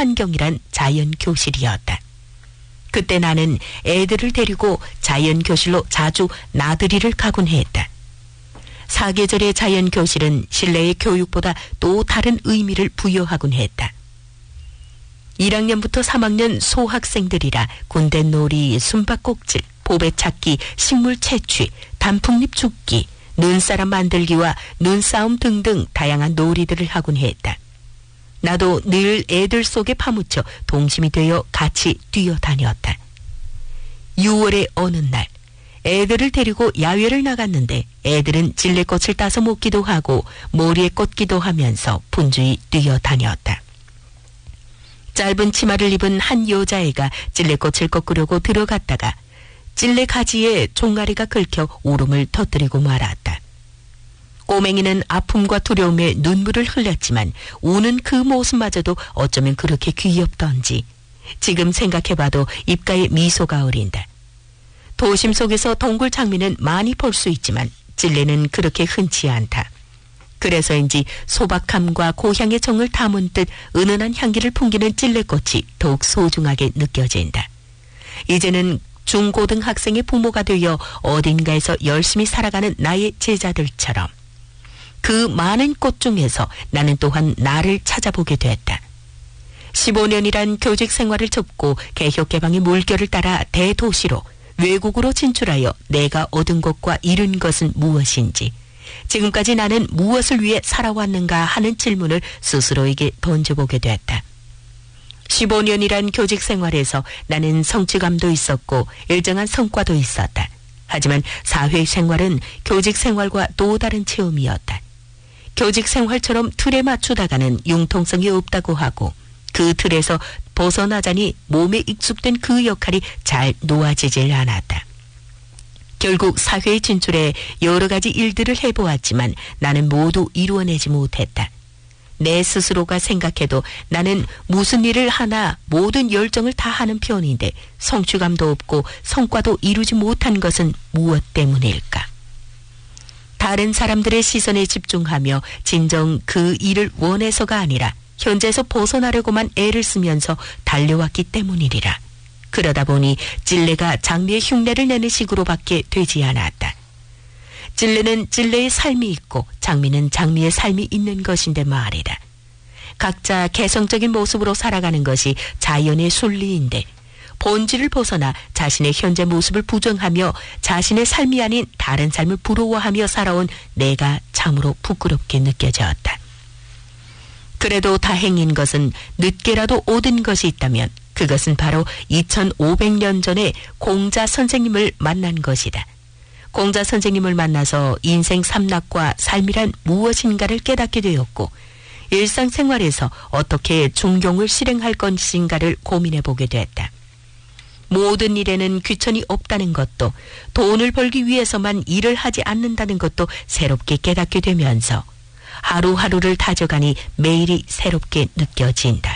환경이란 자연교실이었다. 그때 나는 애들을 데리고 자연교실로 자주 나들이를 가곤 했다. 사계절의 자연교실은 실내의 교육보다 또 다른 의미를 부여하곤 했다. 1학년부터 3학년 소학생들이라 군대놀이, 숨바꼭질, 보배찾기, 식물 채취, 단풍잎 줍기, 눈사람 만들기와 눈싸움 등등 다양한 놀이들을 하곤 했다. 나도 늘 애들 속에 파묻혀 동심이 되어 같이 뛰어다녔다. 6월의 어느 날 애들을 데리고 야외를 나갔는데 애들은 진레꽃을 따서 먹기도 하고 모리에 꽂기도 하면서 분주히 뛰어다녔다. 짧은 치마를 입은 한 여자애가 찔레꽃을 꺾으려고 들어갔다가 찔레 가지에 종아리가 긁혀 울음을 터뜨리고 말았다. 꼬맹이는 아픔과 두려움에 눈물을 흘렸지만 우는 그 모습마저도 어쩌면 그렇게 귀엽던지 지금 생각해봐도 입가에 미소가 어린다. 도심 속에서 동굴 장미는 많이 볼 수 있지만 찔레는 그렇게 흔치 않다. 그래서인지 소박함과 고향의 정을 담은 듯 은은한 향기를 풍기는 찔레꽃이 더욱 소중하게 느껴진다. 이제는 중고등학생의 부모가 되어 어딘가에서 열심히 살아가는 나의 제자들처럼 그 많은 꽃 중에서 나는 또한 나를 찾아보게 됐다. 15년이란 교직 생활을 접고 개혁 개방의 물결을 따라 대도시로 외국으로 진출하여 내가 얻은 것과 잃은 것은 무엇인지, 지금까지 나는 무엇을 위해 살아왔는가 하는 질문을 스스로에게 던져보게 됐다. 15년이란 교직 생활에서 나는 성취감도 있었고 일정한 성과도 있었다. 하지만 사회생활은 교직 생활과 또 다른 체험이었다. 교직 생활처럼 틀에 맞추다가는 융통성이 없다고 하고 그 틀에서 벗어나자니 몸에 익숙된 그 역할이 잘 놓아지질 않았다. 결국 사회에 진출해 여러 가지 일들을 해보았지만 나는 모두 이루어내지 못했다. 내 스스로가 생각해도 나는 무슨 일을 하나 모든 열정을 다하는 편인데 성취감도 없고 성과도 이루지 못한 것은 무엇 때문일까? 다른 사람들의 시선에 집중하며 진정 그 일을 원해서가 아니라 현재에서 벗어나려고만 애를 쓰면서 달려왔기 때문이리라. 그러다 보니 찔레가 장미의 흉내를 내는 식으로밖에 되지 않았다. 찔레는 찔레의 삶이 있고 장미는 장미의 삶이 있는 것인데 말이다. 각자 개성적인 모습으로 살아가는 것이 자연의 순리인데 본질을 벗어나 자신의 현재 모습을 부정하며 자신의 삶이 아닌 다른 삶을 부러워하며 살아온 내가 참으로 부끄럽게 느껴졌다. 그래도 다행인 것은 늦게라도 얻은 것이 있다면 그것은 바로 2500년 전에 공자 선생님을 만난 것이다. 공자 선생님을 만나서 인생 삼락과 삶이란 무엇인가를 깨닫게 되었고 일상생활에서 어떻게 중경을 실행할 것인가를 고민해보게 됐다. 모든 일에는 귀천이 없다는 것도 돈을 벌기 위해서만 일을 하지 않는다는 것도 새롭게 깨닫게 되면서 하루하루를 다져가니 매일이 새롭게 느껴진다.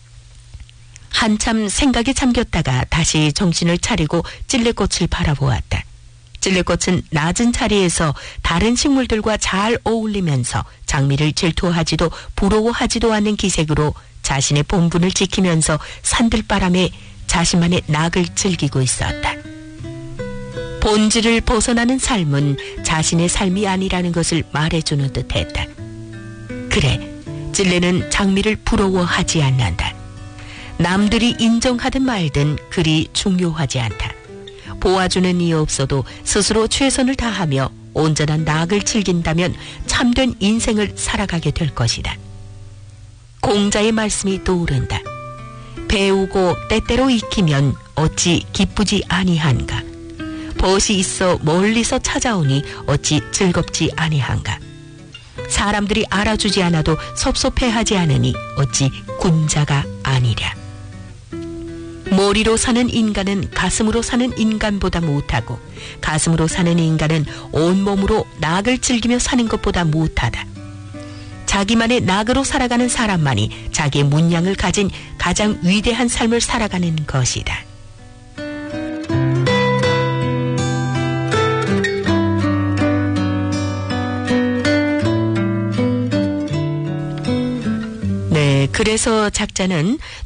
한참 생각에 잠겼다가 다시 정신을 차리고 찔레꽃을 바라보았다. 찔레꽃은 낮은 자리에서 다른 식물들과 잘 어울리면서 장미를 질투하지도 부러워하지도 않는 기색으로 자신의 본분을 지키면서 산들바람에 자신만의 낙을 즐기고 있었다. 본질을 벗어나는 삶은 자신의 삶이 아니라는 것을 말해주는 듯했다. 그래, 찔레는 장미를 부러워하지 않는다. 남들이 인정하든 말든 그리 중요하지 않다. 보아주는 이 없어도 스스로 최선을 다하며 온전한 낙을 즐긴다면 참된 인생을 살아가게 될 것이다. 공자의 말씀이 떠오른다. 배우고 때때로 익히면 어찌 기쁘지 아니한가. 벗이 있어 멀리서 찾아오니 어찌 즐겁지 아니한가. 사람들이 알아주지 않아도 섭섭해하지 않으니 어찌 군자가 아니랴. 머리로 사는 인간은 가슴으로 사는 인간보다 못하고 가슴으로 사는 인간은 온몸으로 낙을 즐기며 사는 것보다 못하다. 자기만의 낙으로 살아가는 사람만이 자기의 문양을 가진 가장 위대한 삶을 살아가는 것이다. 네, 그래서 작자는